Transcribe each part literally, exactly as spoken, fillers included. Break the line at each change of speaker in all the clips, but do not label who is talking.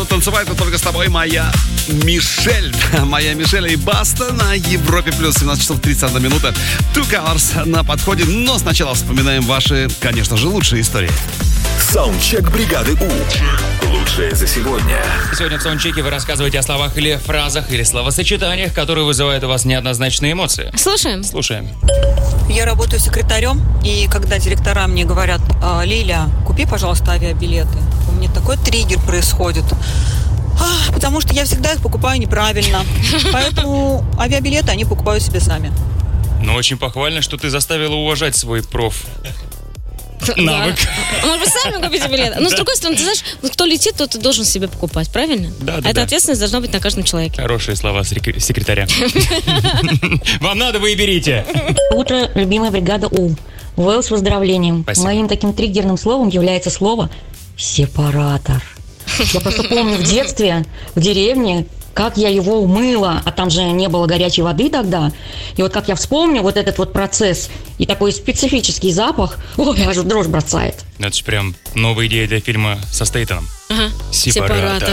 танцевать, но только с тобой, моя Мишель. Моя Мишель и Баста на Европе плюс. семнадцать часов тридцать одна минута. Two Colors на подходе. Но сначала вспоминаем ваши, конечно же, лучшие истории.
Саундчек бригады У. Лучшее за сегодня.
Сегодня в саундчеке вы рассказываете о словах или фразах, или словосочетаниях, которые вызывают у вас неоднозначные эмоции.
Слушаем.
Слушаем.
Я работаю секретарем, и когда директора мне говорят: Лиля, купи, пожалуйста, авиабилеты, у меня такой триггер происходит. А, потому что я всегда их покупаю неправильно. Поэтому авиабилеты они покупают себе сами.
Но очень похвально, что ты заставила уважать свой проф. Навык.
Да. Может быть, сами купите билет. Но, с другой стороны, ты знаешь, кто летит, тот и должен себе покупать, правильно?
Да, да.
Эта
да.
ответственность должна быть на каждом человеке.
Хорошие слова сек- секретаря. Вам надо, вы и берите.
Утро, любимая бригада У. Вэл с выздоровлением.
Спасибо.
Моим таким триггерным словом является слово «сепаратор». Я просто помню в детстве, в деревне, как я его умыла, а там же не было горячей воды тогда. И вот как я вспомню вот этот вот процесс и такой специфический запах, ой, аж дрожь бросает.
Это же прям новая идея для фильма со Стейтоном.
Ага.
Сепаратор.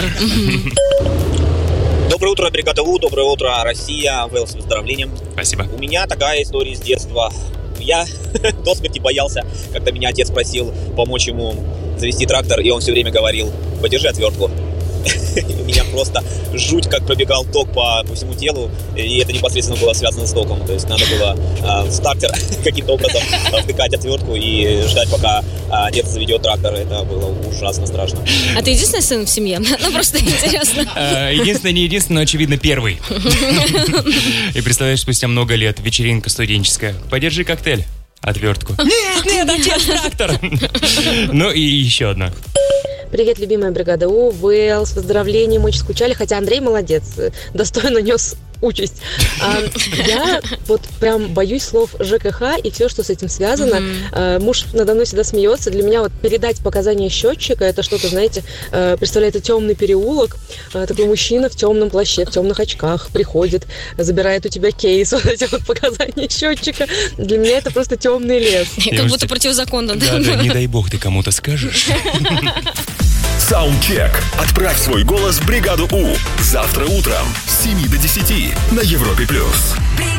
Доброе утро, бригада У, доброе утро, Россия, Вэл с выздоровлением.
Спасибо.
У меня такая история с детства. Я до смерти боялся, когда меня отец просил помочь ему завести трактор, и он все время говорил: подержи отвертку. У меня просто жуть, как пробегал ток по, по всему телу, и это непосредственно было связано с током. То есть надо было э, в стартер каким-то образом втыкать отвертку и ждать, пока э, отец заведет трактор. Это было ужасно страшно.
А ты единственный сын в семье? Ну, просто интересно.
Единственный, не единственный, но, очевидно, первый. И представляешь, спустя много лет вечеринка студенческая. Подержи коктейль. Отвертку. Нет, нет, отец трактор. Ну и еще одна.
Привет, любимая бригада У, Вэл, с выздоровлением, очень скучали, хотя Андрей молодец, достойно нес участь. А, я вот прям боюсь слов ЖКХ и все, что с этим связано. Mm-hmm. А, муж надо мной всегда смеется. Для меня вот передать показания счетчика, это что-то, знаете, представляет темный переулок. А, такой мужчина в темном плаще, в темных очках приходит, забирает у тебя кейс, вот эти вот показания счетчика. Для меня это просто темный лес.
Как будто противозаконно.
Да, да, не дай бог ты кому-то скажешь.
Саундчек. Отправь свой голос в бригаду У. Завтра утром с семи до десяти на Европе плюс.